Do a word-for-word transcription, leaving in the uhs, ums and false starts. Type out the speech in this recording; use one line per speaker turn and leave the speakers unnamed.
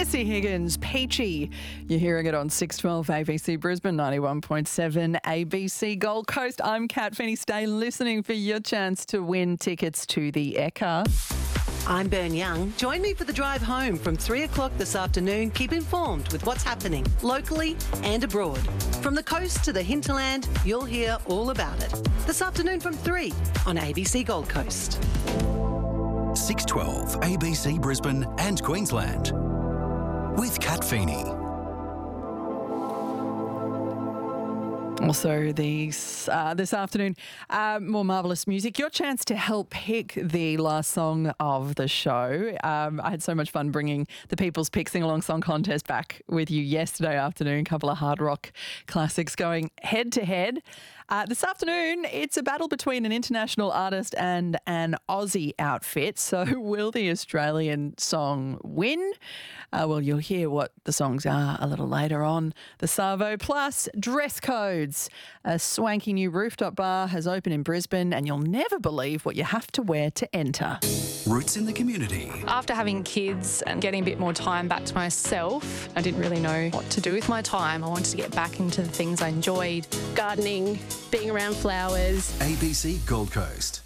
Missy Higgins, Peachy. You're hearing it on six twelve A B C Brisbane, ninety-one point seven A B C Gold Coast. I'm Kat Finney. Stay listening for your chance to win tickets to the Ekka.
I'm Bern Young. Join me for the drive home from three o'clock this afternoon. Keep informed with what's happening locally and abroad. From the coast to the hinterland, you'll hear all about it. This afternoon from three on A B C Gold Coast.
six twelve A B C Brisbane and Queensland with Kat Feeney.
Also, these, uh, this afternoon, uh, more marvellous music. Your chance to help pick the last song of the show. Um, I had so much fun bringing the People's Pick Sing Along Song Contest back with you yesterday afternoon. A couple of hard rock classics going head to head. Uh, this afternoon, it's a battle between an international artist and an Aussie outfit. So will the Australian song win? Uh, well, you'll hear what the songs are a little later on. The Savo Plus dress codes. A swanky new rooftop bar has opened in Brisbane and you'll never believe what you have to wear to enter.
Roots in the community.
After having kids and getting a bit more time back to myself, I didn't really know what to do with my time. I wanted to get back into the things I enjoyed.
Gardening, being around flowers.
A B C Gold Coast.